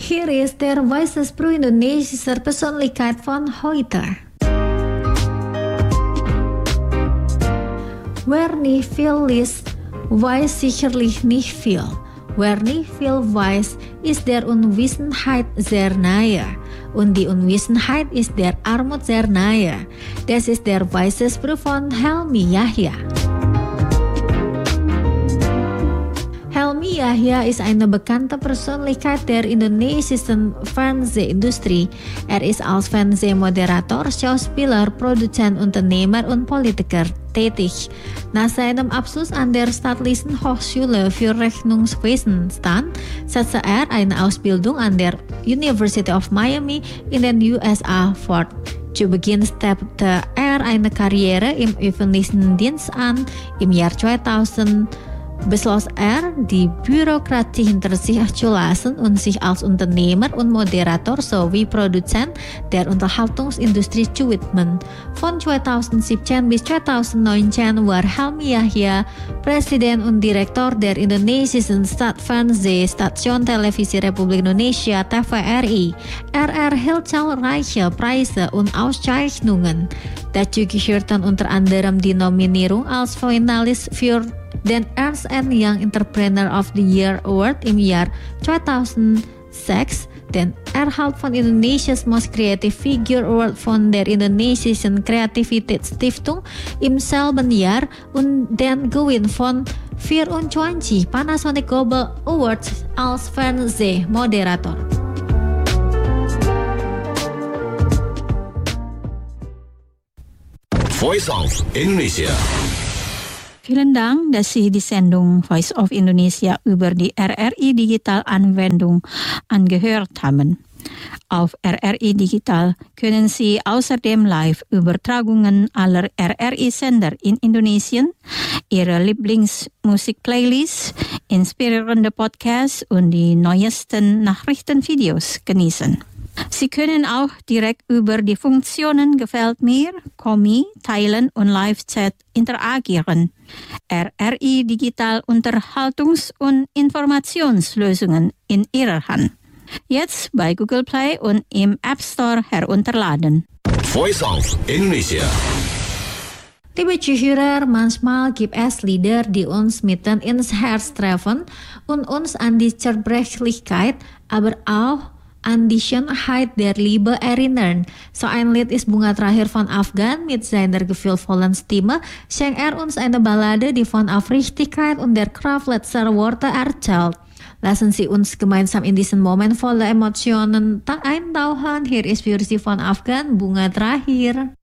Hier ist der Voices pro Indonesische Persönlichkeit von heute. Wer nicht viel liest, weiß sicherlich nicht viel. Wer nicht viel weiß, ist der Unwissenheit sehr nahe. Und die Unwissenheit ist der Armut sehr nahe. Das ist der Voicesproof von Helmi Yahya. Helmi Yahya ist eine bekannte Persönlichkeit der indonesischen Fernsehindustrie. Er ist als Fernsehmoderator, Schauspieler, Produzent, Unternehmer und Politiker tätig. Nach seinem Abschluss an der Staatlichen Hochschule für Rechnungswesen setzte er eine Ausbildung an der University of Miami in den USA fort. Zu Beginn strebte er eine Karriere im öffentlichen Dienst an. Im Jahr 2000 beschloss er, die Bürokratie hinter sich zu lassen und sich als Unternehmer und Moderator sowie Produzent der Unterhaltungsindustrie zu widmen. Von 2017 bis 2019 war Helmi Yahya Präsident und Direktor der indonesischen Staatsfernsehstation Televisi Republik Indonesia TVRI. Er erhielt zahlreiche Preise und Auszeichnungen. Dazu gehörten unter anderem die Nominierung als Finalist für den Ernst & Young Entrepreneur of the Year Award im Jahr 2006, den Erhalt von Indonesia's Most Creative Figure Award von der Indonesischen Kreativitätsstiftung im selben Jahr und den Gewinn von 24 Panasonic Global Awards als Fernsehmoderator. Voice of Indonesia. Vielen Dank, dass Sie die Sendung Voice of Indonesia über die RRI Digital Anwendung angehört haben. Auf RRI Digital können Sie außerdem Live-Übertragungen aller RRI-Sender in Indonesien, Ihre Lieblingsmusikplaylists, inspirierende Podcasts und die neuesten Nachrichtenvideos genießen. Sie können auch direkt über die Funktionen Gefällt mir, Kommi, Teilen und Live-Chat interagieren. RRI Digital Unterhaltungs- und Informationslösungen in Ihrer Hand. Jetzt bei Google Play und im App Store herunterladen. Voice of Indonesia. Liebe Zuhörer, manchmal gibt es Lieder, die uns mitten ins Herz treffen und uns an die Zerbrechlichkeit, aber auch an die Schönheit der Liebe erinnern. So ein Lied ist Bunga Terakhir von Afgan. Mit seiner gefühlvollen Stimme schenkt er uns eine Ballade, die von Aufrichtigkeit und der Kraft letzter Worte erzählt. Lassen Sie uns gemeinsam in diesen Moment voller Emotionen eintauchen. Hier ist für Sie von Afgan, Bunga Terakhir.